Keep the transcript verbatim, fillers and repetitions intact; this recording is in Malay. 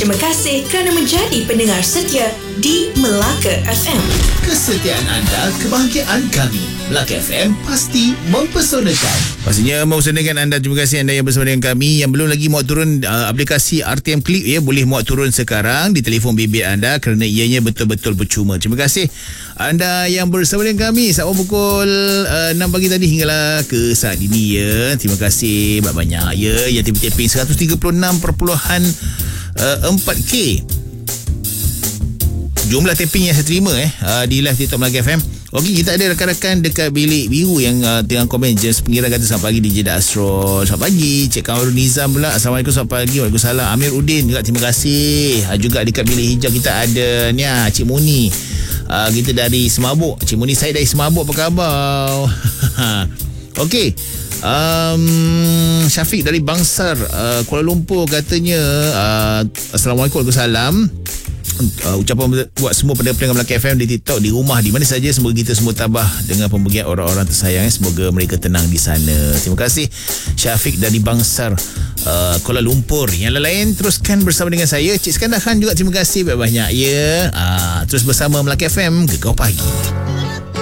Terima kasih kerana menjadi pendengar setia di Melaka F M. Kesetiaan anda, kebahagiaan kami. Melaka F M pasti mempesonakan. Pastinya mempesonakan anda. Terima kasih anda yang bersama dengan kami. Yang belum lagi muat turun uh, aplikasi R T M Click, ya, boleh muat turun sekarang di telefon bimbit anda kerana ianya betul-betul percuma. Terima kasih anda yang bersama dengan kami sama pukul uh, enam pagi tadi hinggalah ke saat ini, ya. Terima kasih banyak-banyak, ya, yang tipe-tipe seratus tiga puluh enam perpuluhan empat K jumlah tapping yang saya terima eh uh, di live TikTok Melaka F M. Okey, kita ada rakan-rakan dekat bilik biru yang uh, tengah komen je. Pengira kata selamat pagi D J Dasrul. Selamat pagi Cik Kamarul Nizam pula. Assalamualaikum, selamat pagi. Waalaikumsalam. Amir Udin juga terima kasih. Uh, juga dekat bilik hijau kita ada ni ah, Cik Muni. Uh, kita dari Semabuk. Cik Muni, saya dari Semabuk, apa khabar? Okey. Um, Syafiq dari Bangsar uh, Kuala Lumpur katanya uh, Assalamualaikum, Waalaikumsalam. Uh, ucapan buat semua pendengar Melaka F M di TikTok, di rumah, di mana saja, semoga kita semua tabah dengan pembagian orang-orang tersayang. Semoga mereka tenang di sana. Terima kasih Syafiq dari Bangsar uh, Kuala Lumpur. Yang lain teruskan bersama dengan saya Cik Skandar Khan juga. Terima kasih banyak-banyak, ya. Uh, terus bersama Melaka F M Gegar Pagi.